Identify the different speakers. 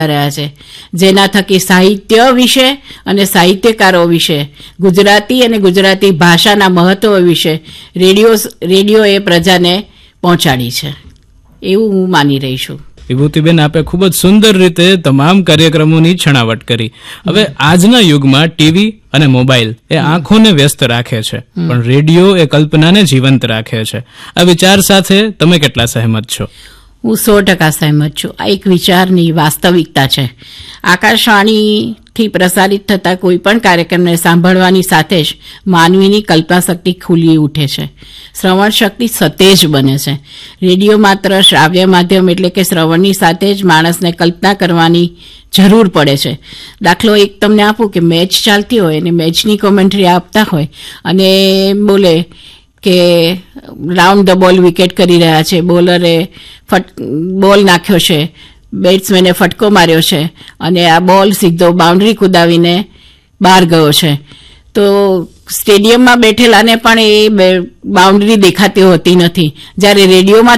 Speaker 1: રહ્યા છે, જેના થકી સાહિત્ય વિશે અને સાહિત્યકારો વિશે, ગુજરાતી અને ગુજરાતી ભાષાના મહત્વ વિશે રેડિયોએ પ્રજાને પહોંચાડી છે, એવું હું માની રહી છું.
Speaker 2: વિભૂતિબેન, આપે ખૂબ જ સુંદર રીતે તમામ કાર્યક્રમોની છણાવટ કરી. હવે આજના યુગમાં ટીવી અને મોબાઈલ એ આંખોને વ્યસ્ત રાખે છે, પણ રેડિયો એ કલ્પનાને જીવંત રાખે છે. આ વિચાર સાથે તમે કેટલા સહેમત છો?
Speaker 1: હું 100% સહેમત છું. આ એક વિચારની વાસ્તવિકતા છે. આકાશવાણીથી પ્રસારિત થતા કોઈ પણ કાર્યક્રમને સાંભળવાની સાથે જ માનવીની કલ્પના શક્તિ ખુલી ઉઠે છે, શ્રવણ શક્તિ સતેજ બને છે. રેડિયો માત્ર શ્રાવ્ય માધ્યમ એટલે કે શ્રવણની સાથે જ માણસને કલ્પના કરવાની જરૂર પડે છે. દાખલો એક તમને આપું કે મેચ ચાલતી હોય અને મેચની કોમેન્ટ્રી આપતા હોય અને બોલે કે રાઉન્ડ ધ બોલ વિકેટ કરી રહ્યા છે, બોલરે બોલ નાખ્યો છે, બેટ્સમેને ફટકો માર્યો છે અને આ બોલ સીધો બાઉન્ડ્રી કુદાવીને બહાર ગયો છે, તો સ્ટેડિયમમાં બેઠેલાને પણ એ બાઉન્ડ્રી દેખાતી હોતી નથી. જ્યારે રેડિયોમાં